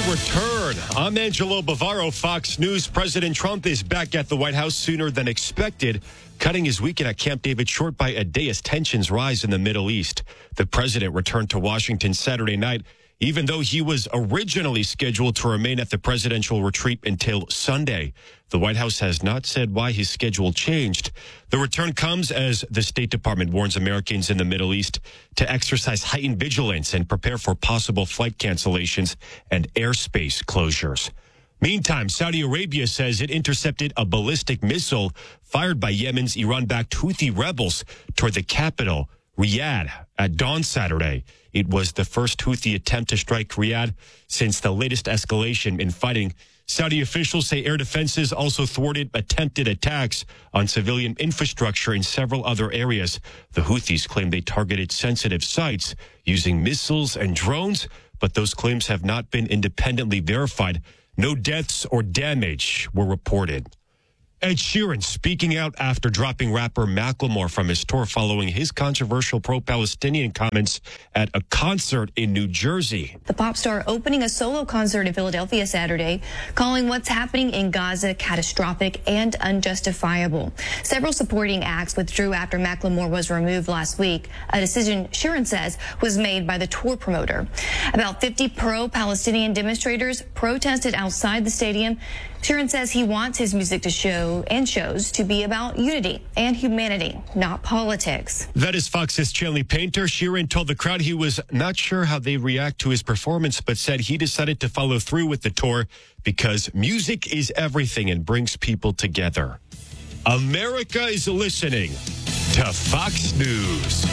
return. I'm Angelo Bavaro, Fox News. President Trump is back at the White House sooner than expected, cutting his weekend at Camp David short by a day as tensions rise in the Middle East. The president returned to Washington Saturday night, even though he was originally scheduled to remain at the presidential retreat until Sunday. The White House has not said why his schedule changed. The return comes as the State Department warns Americans in the Middle East to exercise heightened vigilance and prepare for possible flight cancellations and airspace closures. Meantime, Saudi Arabia says it intercepted a ballistic missile fired by Yemen's Iran-backed Houthi rebels toward the capital, Riyadh, at dawn Saturday. It was the first Houthi attempt to strike Riyadh since the latest escalation in fighting. Saudi officials say air defenses also thwarted attempted attacks on civilian infrastructure in several other areas. The Houthis claim they targeted sensitive sites using missiles and drones, but those claims have not been independently verified. No deaths or damage were reported. Ed Sheeran speaking out after dropping rapper Macklemore from his tour following his controversial pro-Palestinian comments at a concert in New Jersey. The pop star opening a solo concert in Philadelphia Saturday, calling what's happening in Gaza catastrophic and unjustifiable. Several supporting acts withdrew after Macklemore was removed last week, a decision Sheeran says was made by the tour promoter. About 50 pro-Palestinian demonstrators protested outside the stadium. Sheeran says he wants his music to shows to be about unity and humanity, not politics. That is Fox's Chanley Painter. Sheeran told the crowd he was not sure how they react to his performance, but said he decided to follow through with the tour because music is everything and brings people together. America is listening to Fox News.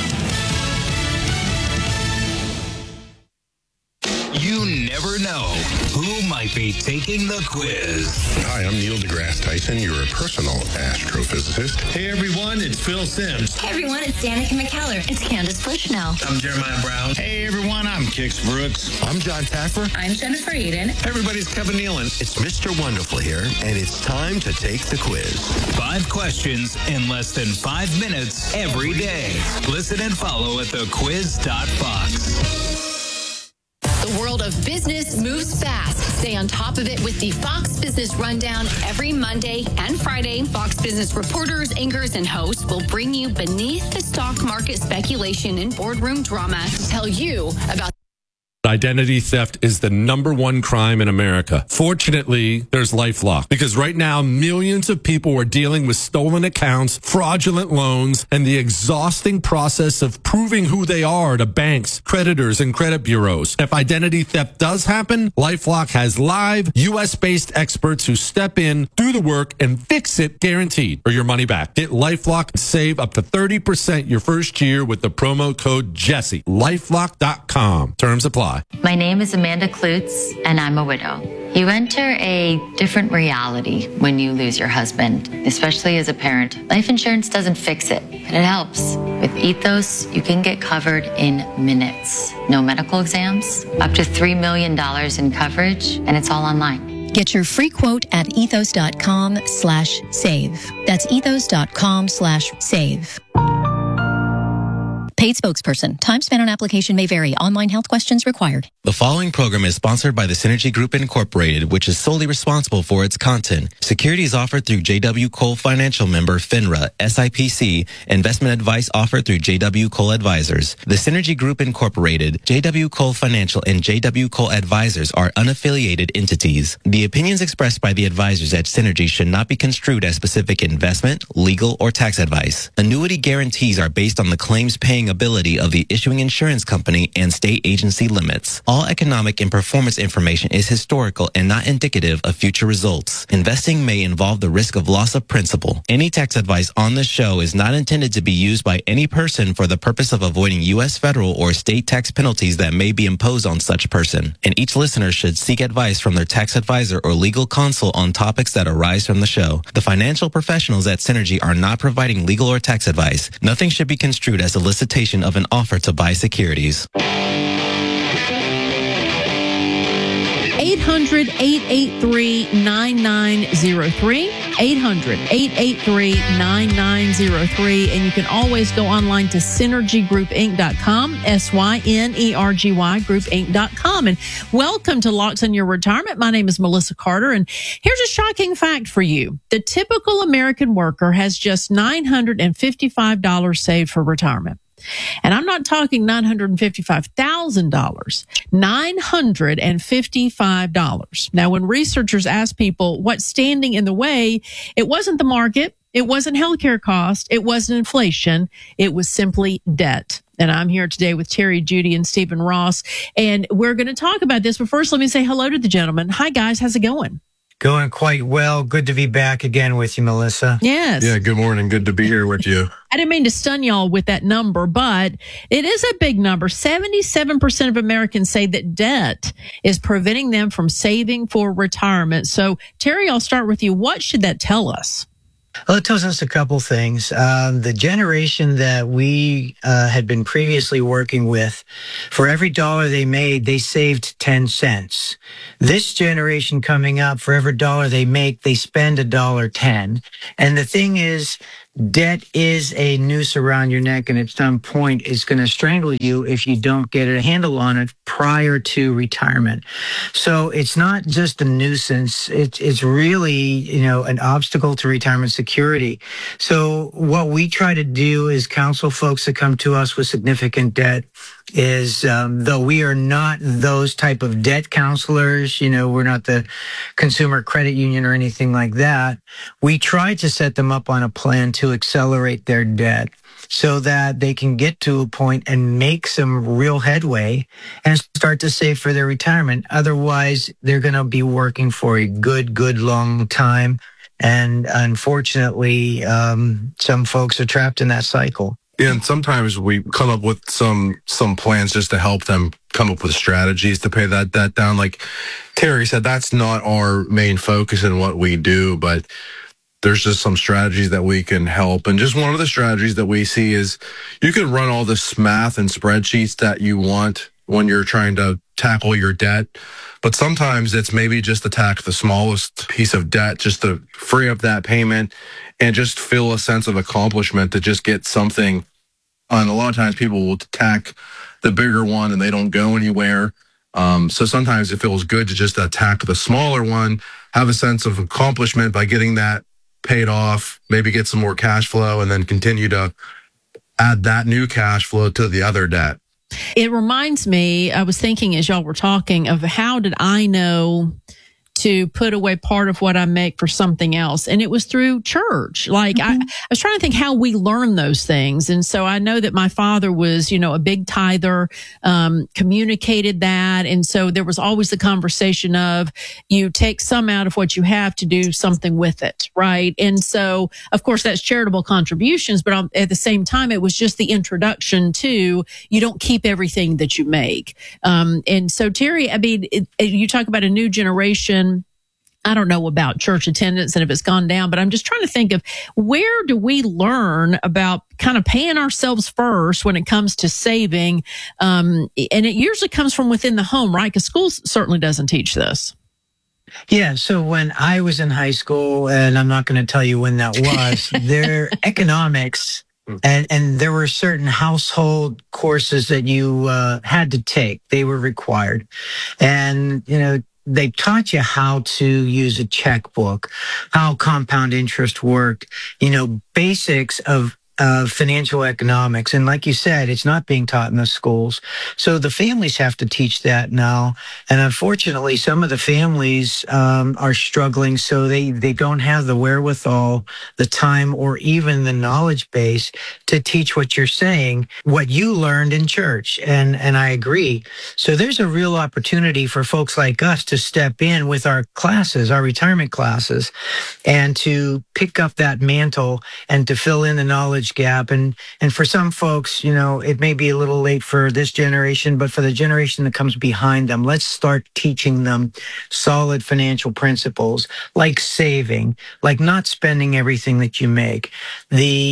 You never know who might be taking the quiz. Hi, I'm Neil deGrasse Tyson, your personal astrophysicist. Hey everyone, it's Phil Sims. Hey everyone, it's Danica McKellar. It's Candace Bushnell. I'm Jeremiah Brown. Hey everyone, I'm Kix Brooks. I'm John Taffer. I'm Jennifer Eden. Everybody's Kevin Nealon. It's Mr. Wonderful here, and it's time to take the quiz. 5 questions in less than 5 minutes every day. Listen and follow at thequiz.fox. The world of business moves fast. Stay on top of it with the Fox Business Rundown every Monday and Friday. Fox Business reporters, anchors, and hosts will bring you beneath the stock market speculation and boardroom drama to tell you about Identity theft is the #1 crime in America. Fortunately, there's LifeLock because right now millions of people are dealing with stolen accounts, fraudulent loans, and the exhausting process of proving who they are to banks, creditors, and credit bureaus. If identity theft does happen, LifeLock has live US-based experts who step in, do the work, and fix it guaranteed or your money back. Get LifeLock and save up to 30% your first year with the promo code Jesse. LifeLock.com. Terms apply. My name is Amanda Klutz, and I'm a widow. You enter a different reality when you lose your husband, especially as a parent. Life insurance doesn't fix it, but it helps. With Ethos, you can get covered in minutes. No medical exams, up to $3 million in coverage, and it's all online. Get your free quote at ethos.com/save. That's ethos.com/save. Paid spokesperson. Time spent on application may vary. Online health questions required. The following program is sponsored by the Synergy Group Incorporated, which is solely responsible for its content. Securities offered through JW Cole Financial member FINRA, SIPC. Investment advice offered through JW Cole Advisors. The Synergy Group Incorporated, JW Cole Financial, and JW Cole Advisors are unaffiliated entities. The opinions expressed by the advisors at Synergy should not be construed as specific investment, legal, or tax advice. Annuity guarantees are based on the claims paying ability of the issuing insurance company and state agency limits. All economic and performance information is historical and not indicative of future results. Investing may involve the risk of loss of principal. Any tax advice on this show is not intended to be used by any person for the purpose of avoiding U.S. federal or state tax penalties that may be imposed on such person. And each listener should seek advice from their tax advisor or legal counsel on topics that arise from the show. The financial professionals at Synergy are not providing legal or tax advice. Nothing should be construed as a solicitation of an offer to buy securities. 800-883-9903. 800-883-9903. And you can always go online to synergygroupinc.com, SYNERGY groupinc.com. And welcome to Locks on Your Retirement. My name is Melissa Carter, and here's a shocking fact for you. The typical American worker has just $955 saved for retirement. And I'm not talking $955,000, $955. Now, when researchers asked people what's standing in the way, it wasn't the market, it wasn't healthcare cost, it wasn't inflation, it was simply debt. And I'm here today with Terry, Judy, and Stephen Ross, and we're going to talk about this. But first, let me say hello to the gentlemen. Hi, guys. How's it going? Going quite well. Good to be back again with you, Melissa. Yes. Yeah, good morning. Good to be here with you. I didn't mean to stun y'all with that number, but it is a big number. 77% of Americans say that debt is preventing them from saving for retirement. So, Terry, I'll start with you. What should that tell us? Well, it tells us a couple things. The generation that we had been previously working with, for every dollar they made, they saved 10 cents. This generation coming up, for every dollar they make, they spend $1.10. And the thing is, debt is a noose around your neck, and at some point it's going to strangle you if you don't get a handle on it prior to retirement. So it's not just a nuisance. It's really, an obstacle to retirement security. So what we try to do is counsel folks that come to us with significant debt is, though we are not those type of debt counselors, we're not the Consumer Credit Union or anything like that. We try to set them up on a plan to accelerate their debt so that they can get to a point and make some real headway and start to save for their retirement. Otherwise, they're going to be working for a good long time. And unfortunately, some folks are trapped in that cycle. Yeah, and sometimes we come up with some plans just to help them come up with strategies to pay that debt down. Like Terry said, that's not our main focus in what we do, but there's just some strategies that we can help. And just one of the strategies that we see is you can run all this math and spreadsheets that you want when you're trying to tackle your debt. But sometimes it's maybe just attack the smallest piece of debt just to free up that payment and just feel a sense of accomplishment to just get something. And a lot of times people will attack the bigger one and they don't go anywhere. So sometimes it feels good to just attack the smaller one, have a sense of accomplishment by getting that paid off, maybe get some more cash flow, and then continue to add that new cash flow to the other debt. It reminds me, I was thinking as y'all were talking of how did I know to put away part of what I make for something else. And it was through church. Like I was trying to think how we learn those things. And so I know that my father was, a big tither, communicated that. And so there was always the conversation of you take some out of what you have to do something with it. Right. And so of course that's charitable contributions, but at the same time, it was just the introduction to you don't keep everything that you make. And so Terry, I mean, you talk about a new generation. I don't know about church attendance and if it's gone down, but I'm just trying to think of where do we learn about kind of paying ourselves first when it comes to saving? And it usually comes from within the home, right? Because school certainly doesn't teach this. Yeah. So when I was in high school, and I'm not going to tell you when that was, their economics and there were certain household courses that you had to take. They were required. And, they taught you how to use a checkbook, how compound interest worked, basics of financial economics. And like you said, it's not being taught in the schools. So the families have to teach that now. And unfortunately, some of the families are struggling. So they don't have the wherewithal, the time, or even the knowledge base to teach what you're saying, what you learned in church. And I agree. So there's a real opportunity for folks like us to step in with our classes, our retirement classes, and to pick up that mantle and to fill in the knowledge gap. And for some folks, it may be a little late for this generation, but for the generation that comes behind them, let's start teaching them solid financial principles like saving, like not spending everything that you make, the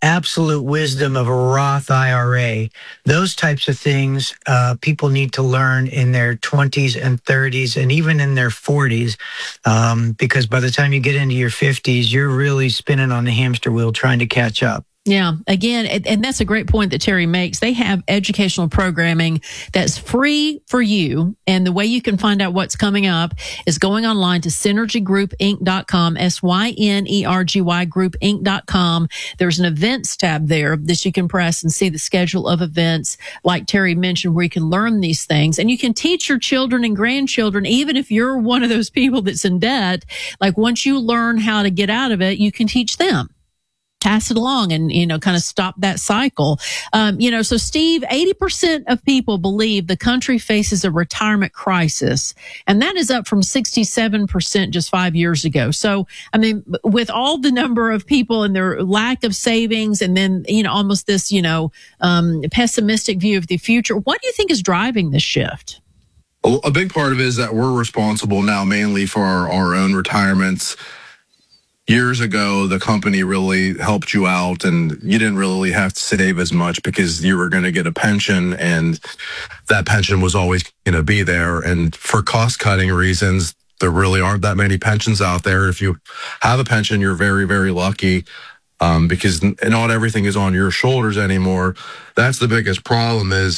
absolute wisdom of a Roth IRA. Those types of things people need to learn in their 20s and 30s and even in their 40s, because by the time you get into your 50s, you're really spinning on the hamster wheel trying to catch up. Yeah, again, and that's a great point that Terry makes. They have educational programming that's free for you. And the way you can find out what's coming up is going online to synergygroupinc.com, SYNERGY groupinc.com. There's an events tab there that you can press and see the schedule of events, like Terry mentioned, where you can learn these things. And you can teach your children and grandchildren, even if you're one of those people that's in debt. Like once you learn how to get out of it, you can teach them. Pass it along and, kind of stop that cycle. So Steve, 80% of people believe the country faces a retirement crisis, and that is up from 67% just 5 years ago. So, I mean, with all the number of people and their lack of savings and then, almost this, pessimistic view of the future, what do you think is driving this shift? A big part of it is that we're responsible now mainly for our own retirements. Years ago, the company really helped you out and you didn't really have to save as much because you were going to get a pension and that pension was always going to be there. And for cost cutting reasons, there really aren't that many pensions out there. If you have a pension, you're very, very lucky, because not everything is on your shoulders anymore. That's the biggest problem is